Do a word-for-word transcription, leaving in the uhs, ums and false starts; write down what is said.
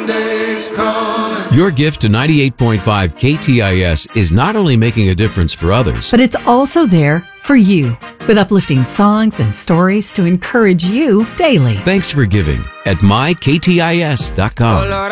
Sunday's calling. Your gift to ninety-eight point five K T I S is not only making a difference for others, but it's also there for you, with uplifting songs and stories to encourage you daily. Thanks for giving at my K T I S dot com.